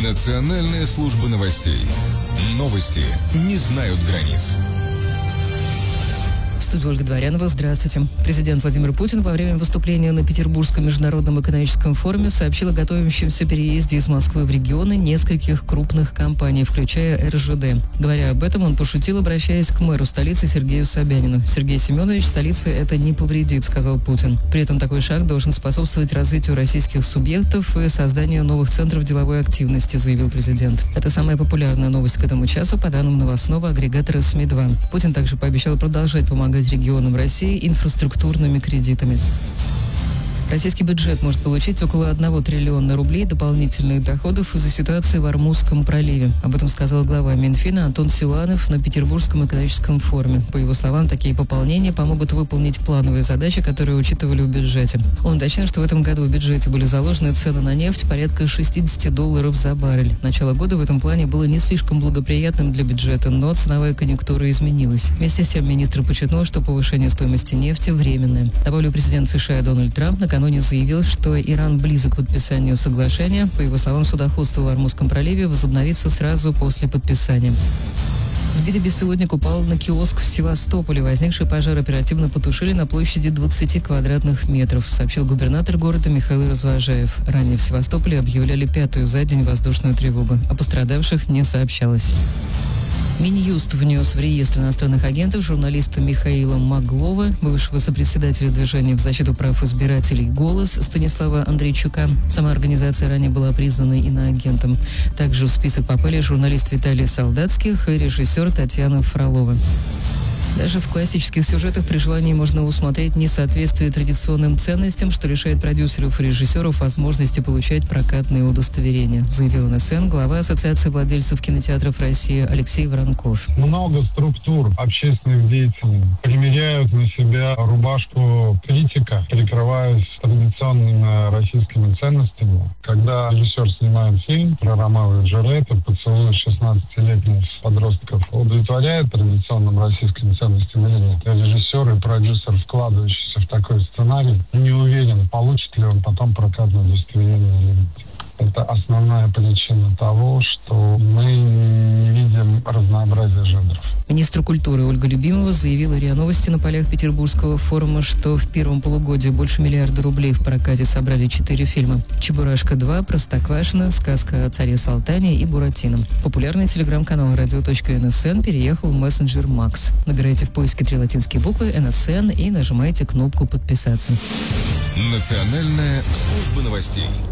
Национальная служба новостей. Новости не знают границ. В студии Ольга Дворянова. Здравствуйте. Президент Владимир Путин во время выступления на Петербургском международном экономическом форуме сообщил о готовящемся переезде из Москвы в регионы нескольких крупных компаний, включая РЖД. Говоря об этом, он пошутил, обращаясь к мэру столицы Сергею Собянину. «Сергей Семенович, столице это не повредит», — сказал Путин. При этом такой шаг должен способствовать развитию российских субъектов и созданию новых центров деловой активности, заявил президент. Это самая популярная новость к этому часу, по данным новостного агрегатора СМИ-2. Путин также пообещал продолжать помогать регионам России инфраструктурными кредитами. Российский бюджет может получить около 1 триллиона рублей дополнительных доходов из-за ситуации в Ормузском проливе. Об этом сказал глава Минфина Антон Силуанов на Петербургском экономическом форуме. По его словам, такие пополнения помогут выполнить плановые задачи, которые учитывали в бюджете. Он уточнил, что в этом году в бюджете были заложены цены на нефть порядка $60 за баррель. Начало года в этом плане было не слишком благоприятным для бюджета, но ценовая конъюнктура изменилась. Вместе с тем министр подчеркнул, что повышение стоимости нефти временное. Добавлю, президент США Дональд Трамп накануне заявил, что Иран близок к подписанию соглашения. По его словам, судоходство в Ормузском проливе возобновится сразу после подписания. Сбитый беспилотник упал на киоск в Севастополе. Возникший пожар оперативно потушили на площади 20 квадратных метров, сообщил губернатор города Михаил Развожаев. Ранее в Севастополе объявляли 5-ю за день воздушную тревогу. О пострадавших не сообщалось. Минюст внес в реестр иностранных агентов журналиста Михаила Маглова, бывшего сопредседателя движения в защиту прав избирателей «Голос» Станислава Андрейчука. Сама организация ранее была признана иноагентом. Также в список попали журналист Виталий Солдатских и режиссер Татьяна Фролова. Даже в классических сюжетах при желании можно усмотреть несоответствие традиционным ценностям, что лишает продюсеров и режиссеров возможности получать прокатные удостоверения, заявил НСН глава Ассоциации владельцев кинотеатров России Алексей Воронков. Много структур общественных деятелей примеряют на себя рубашку критика, прикрываясь традиционными российскими ценностями. Когда режиссер снимает фильм про Ромео и Джульетту, поцелует 16-летних подростков, удовлетворяет традиционным российским ценностям или нет. Режиссер и продюсер, вкладывающийся в такой сценарий, не уверен, получит ли он потом прокатное удостоверение или нет. Это основная причина того, что мы не видим разнообразия жанров. Министр культуры Ольга Любимова заявила РИА Новости на полях Петербургского форума, что в первом полугодии больше $1 миллиарда в прокате собрали 4 фильма: «Чебурашка 2», «Простоквашино», «Сказка о царе Салтане» и «Буратино». Популярный телеграм-канал «Радио.НСН» переехал в мессенджер Макс. Набирайте в поиске 3 латинские буквы «НСН» и нажимайте кнопку «Подписаться». Национальная служба новостей.